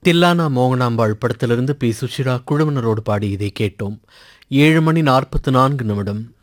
தில்லானா மோகனாம்பாள் படத்திலிருந்து பி சுஷிரா குழுவினரோடு பாடி இதை கேட்டோம். 7 மணி 44 நிமிடம்.